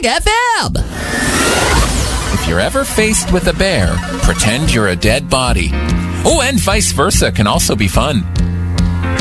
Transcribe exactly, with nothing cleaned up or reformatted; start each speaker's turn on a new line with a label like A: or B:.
A: Zag F M.
B: If you're ever faced with a bear, pretend you're a dead body. Oh, and vice versa can also be fun.